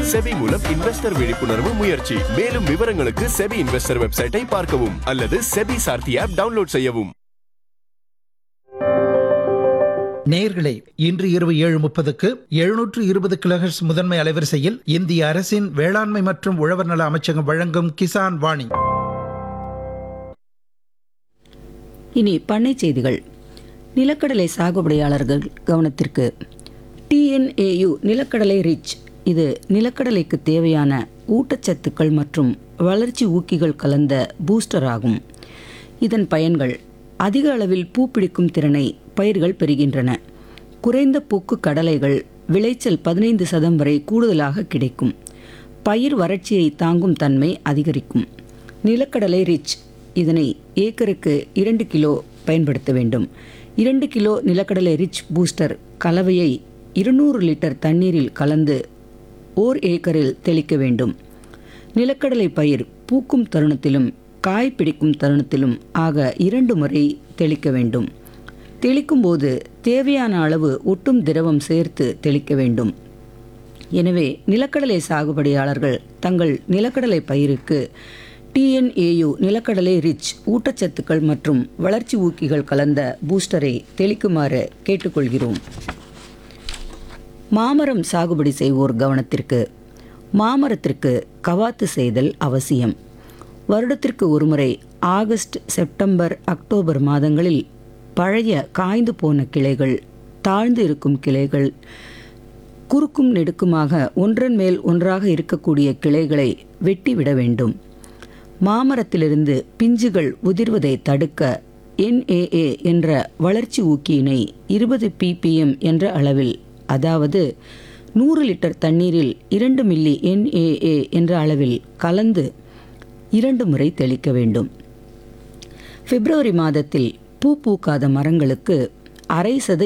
SEBI மூலம் investor விழிப்புணர்வு முயற்சி. மேலும் விவரங்களுக்கு செபி இன்வெஸ்டர் வெப்சைட்டை பார்க்கவும் அல்லது செபி சார்த்தி ஆப் டவுன்லோட் செய்யவும். நேயர்களே, இன்று இரவு 7:30க்கு 720 கிலோஹெர்ட்ஸ் முதன்மை அலைவரிசையில் இந்திய அரசின் வேளாண்மை மற்றும் உழவர் நல அமைச்சகம் வழங்கும் கிசான் வாணி. இனி பண்ணை செய்திகள். நிலக்கடலை சாகுபடியாளர்கள் கவனத்திற்கு. TNAU நிலக்கடலை ரிச், இது நிலக்கடலைக்கு தேவையான ஊட்டச்சத்துக்கள் மற்றும் வளர்ச்சி ஊக்கிகள் கலந்த பூஸ்டர் ஆகும். இதன் பயன்கள்: அதிக அளவில் பூப்பிடிக்கும் திறனை பயிர்கள் பெறுகின்றன. குறைந்த பூக்கு கடலைகள் விளைச்சல் 15% வரை கூடுதலாக கிடைக்கும். பயிர் வறட்சியை தாங்கும் தன்மை அதிகரிக்கும். நிலக்கடலை ரிச், இதனை ஏக்கருக்கு 2 கிலோ பயன்படுத்த வேண்டும். 2 கிலோ நிலக்கடலை ரிச் பூஸ்டர் கலவையை 200 லிட்டர் தண்ணீரில் கலந்து ஓர் ஏக்கரில் தெளிக்க வேண்டும். நிலக்கடலை பயிர் பூக்கும் தருணத்திலும் காய் பிடிக்கும் தருணத்திலும் ஆக 2 முறை தெளிக்க வேண்டும். தெளிக்கும் போது தேவையான அளவு ஒட்டும் திரவம் சேர்த்து தெளிக்க வேண்டும். எனவே நிலக்கடலை சாகுபடியாளர்கள் தங்கள் நிலக்கடலை பயிருக்கு TNAU நிலக்கடலை ரிச் ஊட்டச்சத்துக்கள் மற்றும் வளர்ச்சி ஊக்கிகள் கலந்த பூஸ்டரை தெளிக்குமாறு கேட்டுக்கொள்கிறோம். மாமரம் சாகுபடி செய்வோர் கவனத்திற்கு. மாமரத்திற்கு கவாத்து செய்தல் அவசியம். வருடத்திற்கு ஒருமுறை ஆகஸ்ட், செப்டம்பர், அக்டோபர் மாதங்களில் பழைய காய்ந்து போன கிளைகள், தாழ்ந்து இருக்கும் கிளைகள், குறுக்கும் நெடுக்குமாக ஒன்றன் மேல் ஒன்றாக இருக்கக்கூடிய கிளைகளை வெட்டிவிட வேண்டும். மாமரத்திலிருந்து பிஞ்சுகள் உதிர்வதை தடுக்க NAA என்ற வளர்ச்சி ஊக்கியினை 20 ppm என்ற அளவில், அதாவது 100 லிட்டர் தண்ணீரில் 2 மில்லி NAA என்ற அளவில் கலந்து 2 முறை தெளிக்க வேண்டும். பிப்ரவரி மாதத்தில் பூ பூக்காத மரங்களுக்கு 1/2